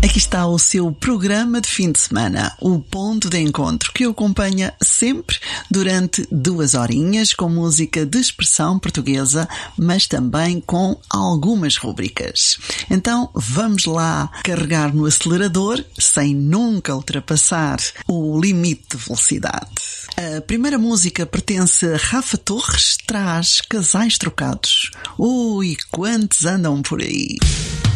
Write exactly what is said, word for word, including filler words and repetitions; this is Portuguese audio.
Aqui está o seu programa de fim de semana, o Ponto de Encontro, que o acompanha sempre durante duas horinhas com música de expressão portuguesa, mas também com algumas rúbricas. Então vamos lá carregar no acelerador sem nunca ultrapassar o limite de velocidade. A primeira música pertence a Rafa Torres, traz Casais Trocados. Ui, quantos andam por aí?